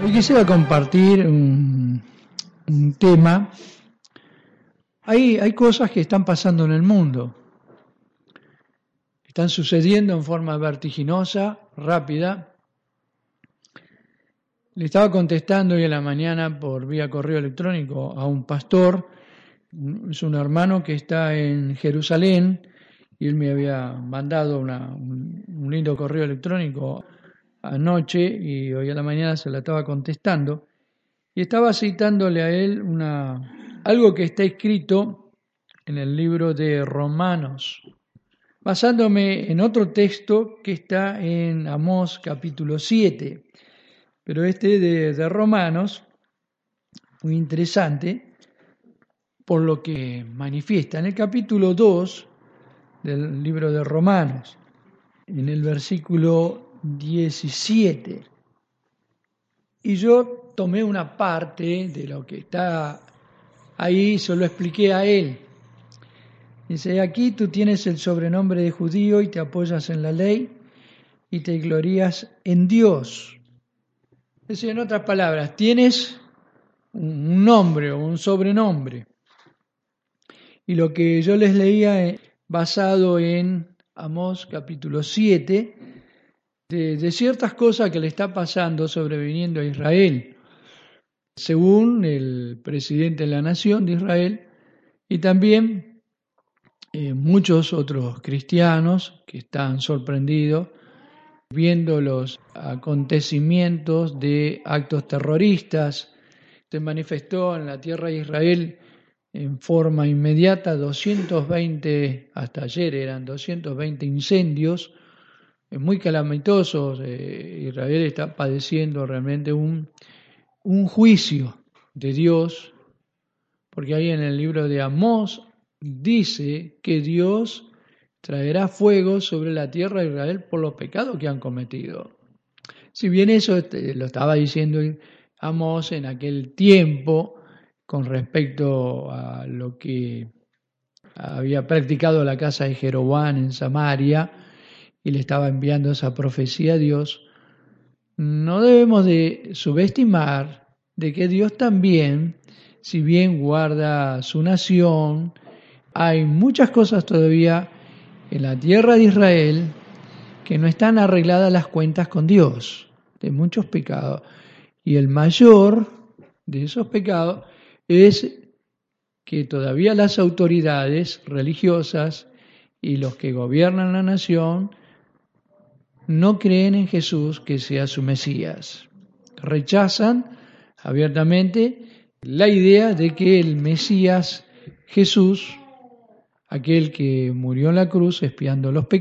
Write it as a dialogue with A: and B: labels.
A: Hoy quisiera compartir un tema. Hay cosas que están pasando en el mundo, están sucediendo en forma vertiginosa, rápida. Le estaba contestando hoy en la mañana por vía correo electrónico a un pastor, es un hermano que está en Jerusalén, y él me había mandado un lindo correo electrónico anoche y hoy a la mañana se la estaba contestando. Y estaba citándole a él algo que está escrito en el libro de Romanos, basándome en otro texto que está en Amós capítulo 7, pero este de Romanos, muy interesante, por lo que manifiesta en el capítulo 2 del libro de Romanos, en el versículo 17. Y yo tomé una parte de lo que está ahí, se lo expliqué a él. Dice, aquí tú tienes el sobrenombre de judío y te apoyas en la ley y te glorías en Dios. Es decir, en otras palabras, tienes un nombre o un sobrenombre. Y lo que yo les leía basado en Amós capítulo 7, de ciertas cosas que le está pasando sobreviniendo a Israel, según el presidente de la nación de Israel, y también muchos otros cristianos que están sorprendidos viendo los acontecimientos de actos terroristas. Se manifestó en la tierra de Israel en forma inmediata 220, hasta ayer eran 220 incendios muy calamitosos. Israel está padeciendo realmente un juicio de Dios, porque ahí en el libro de Amós dice que Dios traerá fuego sobre la tierra de Israel por los pecados que han cometido. Si bien eso lo estaba diciendo Amós en aquel tiempo con respecto a lo que había practicado la casa de Jeroboam en Samaria y le estaba enviando esa profecía a Dios, no debemos de subestimar de que Dios también, si bien guarda su nación, hay muchas cosas todavía en la tierra de Israel que no están arregladas las cuentas con Dios, de muchos pecados. Y el mayor de esos pecados es que todavía las autoridades religiosas y los que gobiernan la nación no creen en Jesús que sea su Mesías. Rechazan abiertamente la idea de que el Mesías Jesús, aquel que murió en la cruz expiando los pecados,